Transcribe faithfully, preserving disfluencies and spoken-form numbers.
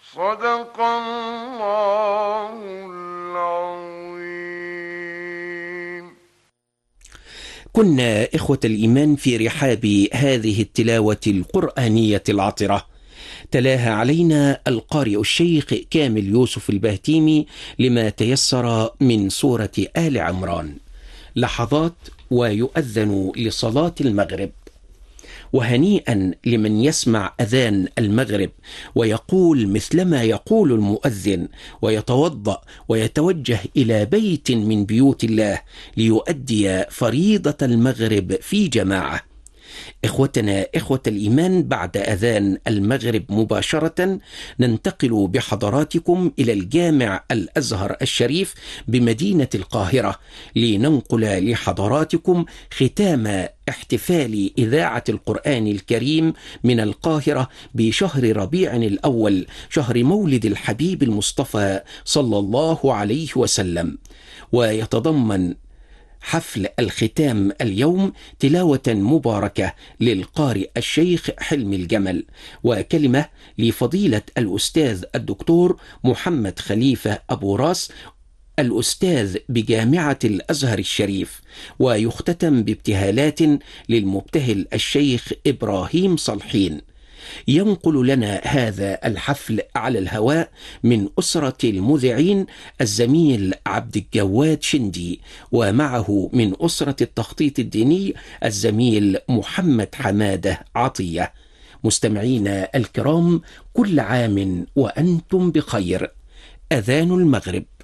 صدق الله العظيم. كنا إخوة الإيمان في رحاب هذه التلاوة القرآنية العطرة، تلاها علينا القارئ الشيخ كامل يوسف البهتيمي لما تيسر من سورة آل عمران. لحظات ويؤذن لصلاة المغرب. وهنيئا لمن يسمع أذان المغرب ويقول مثلما يقول المؤذن، ويتوضأ ويتوجه إلى بيت من بيوت الله ليؤدي فريضة المغرب في جماعة. إخوتنا إخوة الإيمان، بعد أذان المغرب مباشرة ننتقل بحضراتكم إلى الجامع الأزهر الشريف بمدينة القاهرة لننقل لحضراتكم ختام احتفال إذاعة القرآن الكريم من القاهرة بشهر ربيع الأول، شهر مولد الحبيب المصطفى صلى الله عليه وسلم. ويتضمن حفل الختام اليوم تلاوة مباركة للقارئ الشيخ حلمي الجمل، وكلمة لفضيلة الأستاذ الدكتور محمد خليفة أبو راس الأستاذ بجامعة الأزهر الشريف، ويختتم بابتهالات للمبتهل الشيخ إبراهيم صالحين. ينقل لنا هذا الحفل على الهواء من أسرة المذيعين الزميل عبد الجواد شندي، ومعه من أسرة التخطيط الديني الزميل محمد حمادة عطية. مستمعينا الكرام، كل عام وأنتم بخير. أذان المغرب.